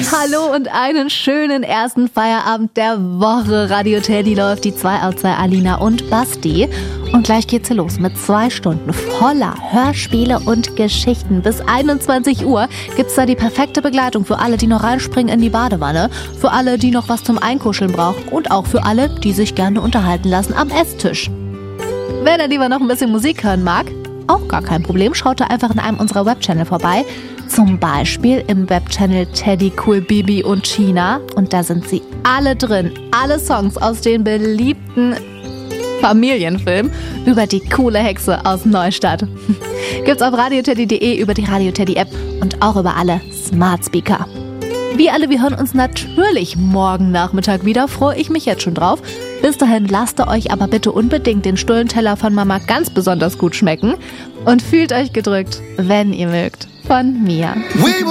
Hallo und einen schönen ersten Feierabend der Woche. Radio Teddy läuft, die 2 aus 2 Alina und Basti. Und gleich geht's hier los mit 2 Stunden voller Hörspiele und Geschichten. Bis 21 Uhr gibt's da die perfekte Begleitung für alle, die noch reinspringen in die Badewanne, für alle, die noch was zum Einkuscheln brauchen und auch für alle, die sich gerne unterhalten lassen am Esstisch. Wer da lieber noch ein bisschen Musik hören mag, auch gar kein Problem, schaut da einfach in einem unserer Webchannel vorbei. Zum Beispiel im Webchannel Teddy Cool Bibi und China. Und da sind sie alle drin. Alle Songs aus den beliebten Familienfilmen über die coole Hexe aus Neustadt. Gibt's auf radioteddy.de, über die Radio Teddy App und auch über alle Smart Speaker. Wir hören uns natürlich morgen Nachmittag wieder. Freue ich mich jetzt schon drauf. Bis dahin lasst ihr euch aber bitte unbedingt den Stullenteller von Mama ganz besonders gut schmecken. Und fühlt euch gedrückt, wenn ihr mögt. Von mir.